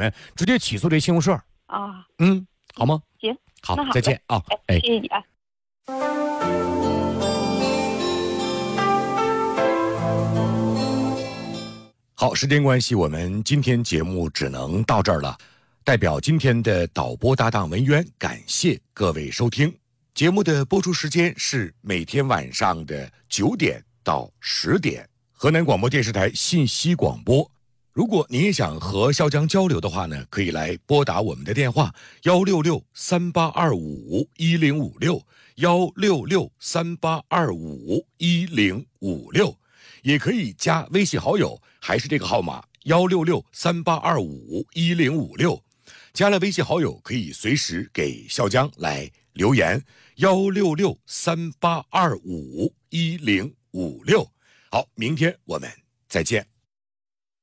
们直接起诉这信用社啊。 好吗？ 行， 好， 那好再见啊！ 谢谢你啊。 好，时间关系，我们今天节目只能到这儿了。代表今天的导播搭档文渊，感谢各位收听。节目的播出时间是每天晚上的9点到10点，河南广播电视台信息广播。如果您也想和潇江交流的话呢，可以来拨打我们的电话166-3825-1056，166-3825-1056，也可以加微信好友，还是这个号码166-3825-1056。加了微信好友，可以随时给潇江来留言166-3825-1056。好，明天我们再见。